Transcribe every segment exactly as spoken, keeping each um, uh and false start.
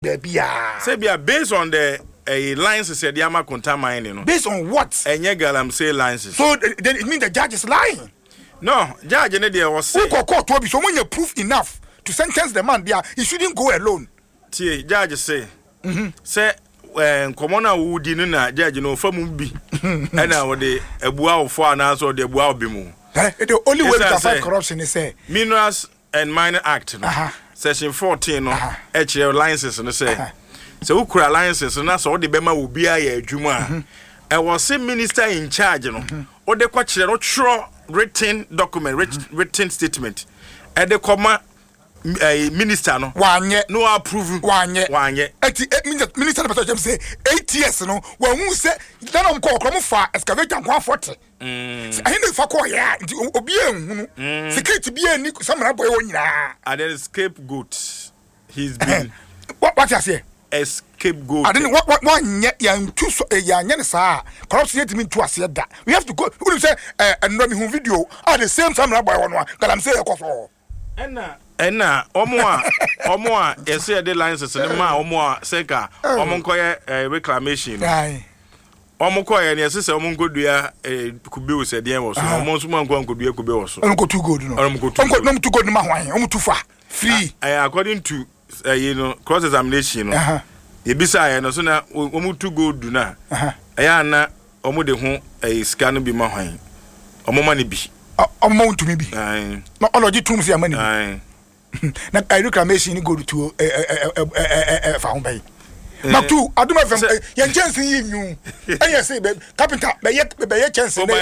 Debia. Say be based on the a lines said Yama contamine, you know. Based on what? And Yagalam say lines. So then it means the judge is lying. No, Judge Nedia was saying court to be so when you prove enough to sentence the man there, he shouldn't go alone. T Judge say, say when Commoner would dinner, Judge, you know, from be and I would a bow for an answer the bow bimu. The only way to fight corruption is say Minerals and Minor Act, Section fourteen, H L licenses, and say. So who could alliances and that's all the Bema will be a Juma. I was a minister in charge, you know, or the question or true written document, written statement. At the comma a minister no one yet no approve one yet one yet. Minister of say eight years no when we say then I'm called from far excavate and one forty. I know for call ya obien security be any some boy on ya. And then scapegoat. He's been what what you say? A scapegoat. I didn't what what one yet young two young sir. Corruption yet mean to us yet that we have to go. Who say and run who video are the same some boy one one that I'm saying of and and now Omoa Omoa yes the lines and ma Omoa Seka Omonkoye reclamation. Aye. Omokoye yes say Omongo dua could be said the was almost one could be could be also. Onko too good no. Onko too good no ma hwan. Omo too far. Free. According to Uh, you know, cross examination, no. Uh-huh. Ebisa no so na omu to go do na. Uh-huh. Aya na omu de ho eh scan bi ma hwan. Omo ma ne bi. Omo to me bi. Aye. No ology tum se amani. Aye. Na I reclamation go to eh eh eh eh fa hon bay. But two aduma fam yan chance yi nyu. Anya say carpenter be ye be ye chance me.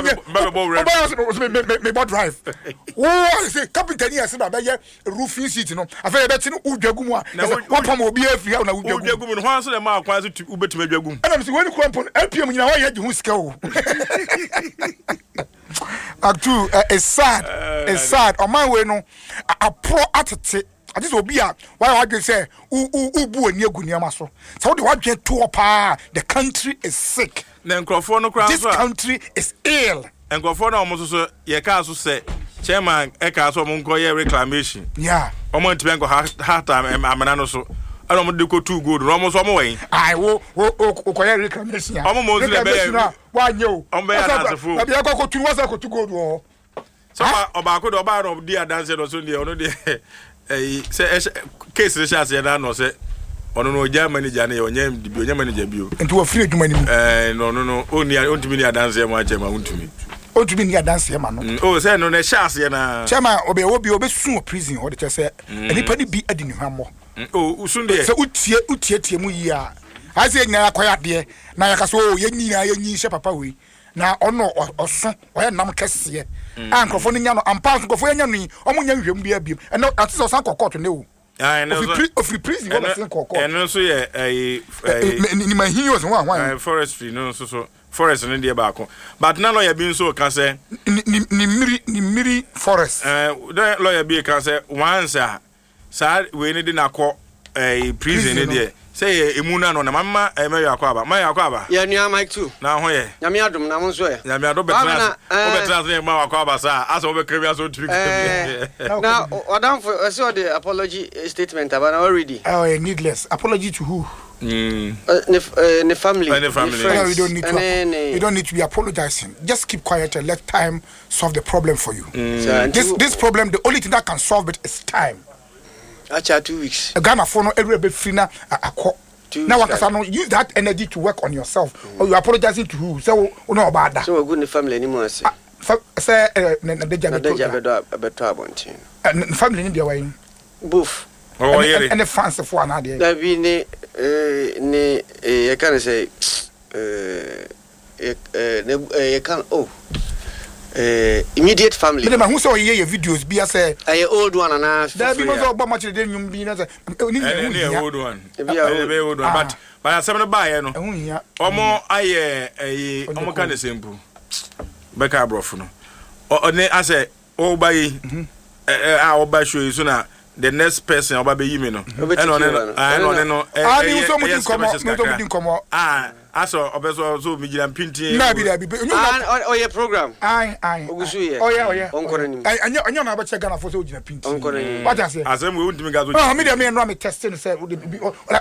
Me me drive. Oh, say carpenter ni say be ye roofing sheet no. Afa be ti no udwagu mu a. One pam obi afri na udwagu. Udwagu mu no hwan so le ma akwan so ubetuma udwagu mu. Ana me say when kwampo L P M nyina wa ye gi hu sika o. Atu is sad. It's sad. O man we no a pro atete. I just will be a why I can say u u ubu ani agu niam so. So the what get to pa the country is sick. Na nkrofo no kra so. This country is ill. Nkrofo na omo so ye ka so say chairman e ka so omo nko ye reclamation. Yeah. Omo ntime nko hard time amana no so. Ana omo de ko too good. Omo so omo wen. Ai wo wo ko ye reclamation. Omo mo so le be wa nye o. Omo be ya na sefo. Na be ya ko tu wasa ko too good wo. So oba ko do oba ro dia dance no so dia ono de eh say case re chance na no say ono no ja manager na onye bi onye manager bi o enti wo free adwuma ni mu eh no no no oni ontimi ni dance e mo ache ma ontimi ontimi ni dance e ma no o say no na chance na chama obe obi obe sun prison o de say enipa ni bi adi ni hwammo o usun de say utie utie tie mu yi a I say na akoya de na yakaso o ye nyina ye nyi she papa we na ono oso oya nam kese an krofo no nya no ampa krofo nya no omo nya hwem bia bia eno atese san kokot ne o ah no of prison wo na san kokot eno so ye eh ni ma hin yo so wan wan forestry no so so forest no de ba ko but na lawyer bi so ka say ni ni miri ni miri forest eh the lawyer bi ka say once a sa we ni de na ko eh prison ne de say emuna no na mama e me yakwa ma yakwa ba ya nua Mike too na ho ye nyame adom na mo so ye nyame adom betra o betra ma yakwa ba sa asa o be kremia so tiri na odam for I saw the apology statement about already oh needless apology to who mm the family the family no, we don't need to you don't need to be apologizing just keep quiet and let time solve the problem for you mm. so, this this problem the only thing that can solve it is time. Acha two weeks. A Ghana for no every bit free na akọ. Now wakasa no use that energy to work on yourself. Mm. Or you apologizing to who? So no about that. So we go in the family anymore say. Say na deja beto. Deja beto beto abontin. And family ni dia way. Both. Oh yeah. And the fans for na dia. That be ne eh ne eh you can say eh eh you can oh Uh, immediate family. But man, who saw your videos? Be as a old one and a. There be no so much the you be as a old one. Be old one. But but some buy no. Omo aye eh omo kan the simple. Beka brofo no. O ne ase o buy eh ah o buy show so na the next person oba be yimi no. E no no. Ah no no. Ah ni so mo din komo, mo so mo din komo. Ah aso obeso so mi giran pintin na bi da bi ah o ye program ai ai ogusu ye o ye o ye onkore ni ai anya anya na ba che Ghana for so gina pintin onkore ni what I say asem we untimi ga so ah me dey me no me testing say